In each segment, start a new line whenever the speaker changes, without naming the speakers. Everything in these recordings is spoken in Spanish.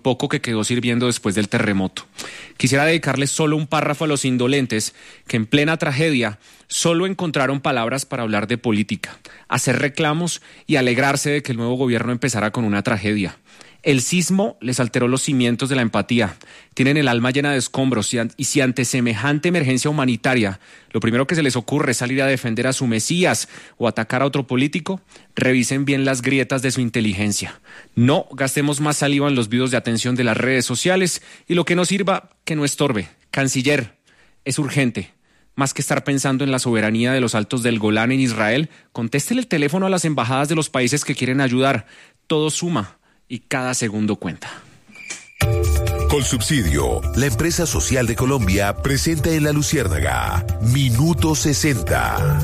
poco que quedó sirviendo después del terremoto. Quisiera dedicarles solo un párrafo a los indolentes que en plena tragedia solo encontraron palabras para hablar de política, hacer reclamos y alegrarse de que el nuevo gobierno empezara con una tragedia. El sismo les alteró los cimientos de la empatía. Tienen el alma llena de escombros y si ante semejante emergencia humanitaria lo primero que se les ocurre es salir a defender a su Mesías o atacar a otro político, revisen bien las grietas de su inteligencia. No gastemos más saliva en los videos de atención de las redes sociales y lo que no sirva, que no estorbe. Canciller, es urgente. Más que estar pensando en la soberanía de los Altos del Golán en Israel, contéstele el teléfono a las embajadas de los países que quieren ayudar. Todo suma y cada segundo cuenta.
Colsubsidio, la empresa social de Colombia, presenta en La Luciérnaga Minuto 60.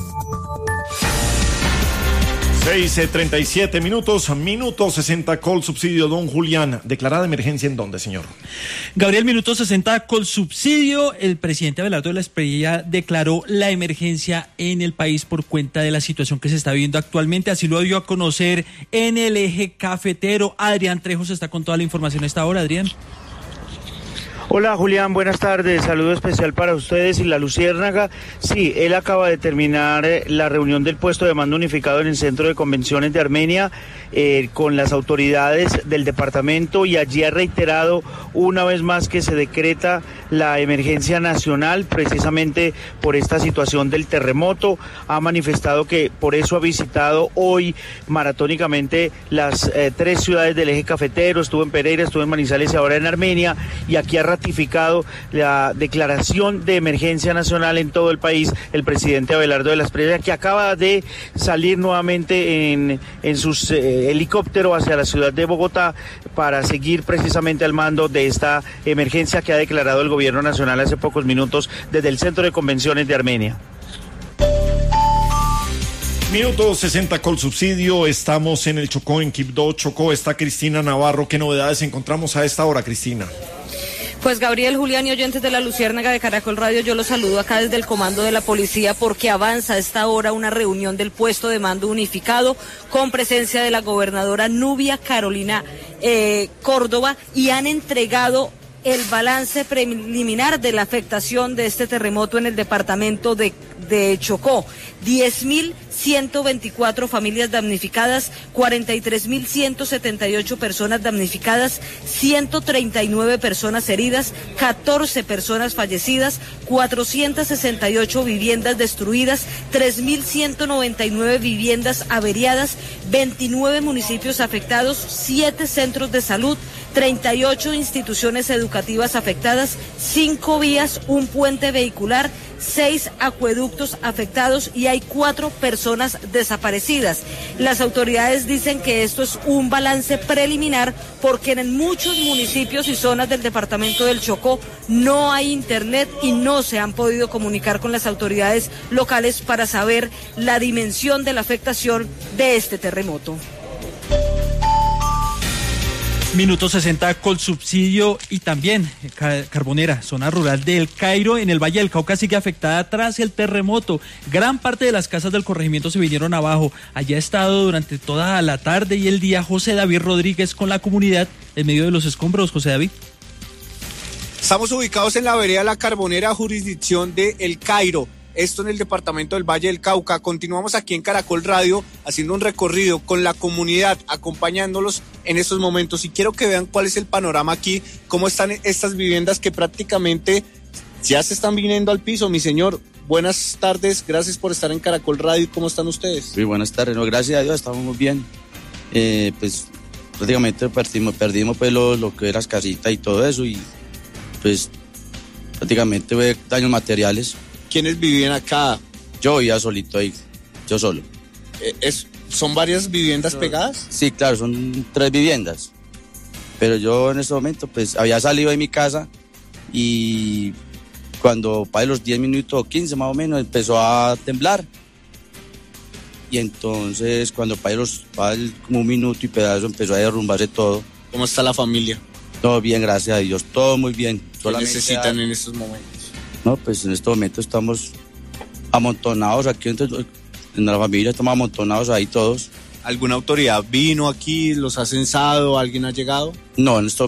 6:37 minutos, minuto 60, Colsubsidio. Don Julián, ¿declarada emergencia en dónde, señor?
Gabriel, minuto 60, Colsubsidio. El presidente Abelardo de la Espriella declaró la emergencia en el país por cuenta de la situación que se está viviendo actualmente. Así lo dio a conocer en el eje cafetero. Adrián Trejos está con toda la información a esta hora. Adrián.
Hola Julián, buenas tardes, saludo especial para ustedes y La Luciérnaga. Sí, él acaba de terminar la reunión del puesto de mando unificado en el Centro de Convenciones de Armenia con las autoridades del departamento y allí ha reiterado una vez más que se decreta la emergencia nacional precisamente por esta situación del terremoto. Ha manifestado que por eso ha visitado hoy maratónicamente las 3 ciudades del eje cafetero, estuvo en Pereira, estuvo en Manizales y ahora en Armenia, y aquí ha ratificado la declaración de emergencia nacional en todo el país el presidente Abelardo de la Espriella, que acaba de salir nuevamente en sus helicóptero hacia la ciudad de Bogotá para seguir precisamente al mando de esta emergencia que ha declarado el gobierno nacional hace pocos minutos desde el Centro de Convenciones de Armenia.
Minuto 60, Colsubsidio. Estamos en el Chocó, en Quibdó, Chocó. Está Cristina Navarro. ¿Qué novedades encontramos a esta hora, Cristina?
Pues Gabriel, Julián y oyentes de La Luciérnaga de Caracol Radio, yo los saludo acá desde el comando de la policía porque avanza a esta hora una reunión del puesto de mando unificado con presencia de la gobernadora Nubia Carolina Córdoba y han entregado el balance preliminar de la afectación de este terremoto en el departamento de Chocó. 10.124 familias damnificadas, 43.178 personas damnificadas, 139 personas heridas, 14 personas fallecidas, 468 viviendas destruidas, 3.199 viviendas averiadas, 29 municipios afectados, 7 centros de salud, 38 instituciones educativas afectadas, 5 vías, un puente vehicular, 6 acueductos afectados y hay 4 personas desaparecidas. Las autoridades dicen que esto es un balance preliminar porque en muchos municipios y zonas del departamento del Chocó no hay internet y no se han podido comunicar con las autoridades locales para saber la dimensión de la afectación de este terremoto.
Minuto 60, Colsubsidio y también Carbonera, zona rural del Cairo, en el Valle del Cauca, sigue afectada tras el terremoto. Gran parte de las casas del corregimiento se vinieron abajo. Allá ha estado durante toda la tarde y el día José David Rodríguez con la comunidad en medio de los escombros. José David.
Estamos ubicados en la vereda La Carbonera, jurisdicción de El Cairo. Esto en el departamento del Valle del Cauca. Continuamos aquí en Caracol Radio haciendo un recorrido con la comunidad, acompañándolos en estos momentos. Y quiero que vean cuál es el panorama aquí, cómo están estas viviendas que prácticamente ya se están viniendo al piso. Mi señor, buenas tardes, gracias por estar en Caracol Radio. ¿Cómo están ustedes?
Sí, buenas tardes. No, gracias a Dios, estamos muy bien. Pues prácticamente perdimos pues lo que era las casitas y todo eso y pues prácticamente fue daños materiales.
¿Quiénes vivían acá?
Yo vivía solito ahí, yo solo.
¿Son varias viviendas pegadas?
Sí, claro, son 3 viviendas. Pero yo en este momento pues había salido de mi casa y cuando para los 10 minutos o 15 más o menos empezó a temblar. Y entonces cuando para como un minuto y pedazo empezó a derrumbarse todo.
¿Cómo está la familia?
Todo bien, gracias a Dios, todo muy bien.
¿Qué necesitan en estos momentos?
No, pues en este momento estamos amontonados aquí, en la familia estamos amontonados ahí todos.
¿Alguna autoridad vino aquí, los ha censado, alguien ha llegado?
No, en este